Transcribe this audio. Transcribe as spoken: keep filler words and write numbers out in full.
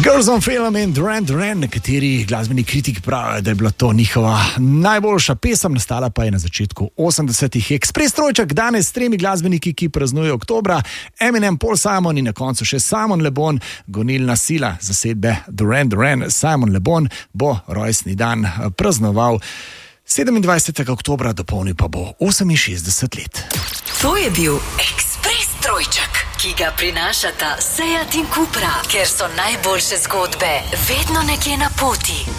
Girls on Film in Duran Duran, nekateri glasbeni kritiki pravijo, da je bila to njihova najboljša pesem, nastala pa je na začetku osemdesetih. Ekspres trojček danes s tremi glasbeniki, ki praznujejo oktobra, Eminem, Paul Simon in na koncu še Simon Le Bon, gonilna sila zasedbe Duran Duran. Simon Le Bon bo rojstni dan praznoval sedemindvajsetega oktobra, dopolnil pa bo oseminšestdeset let. To je bil Ekspres trojček, ki ga prinašata Seat in Cupra, ker so najboljše zgodbe vedno nekje na poti.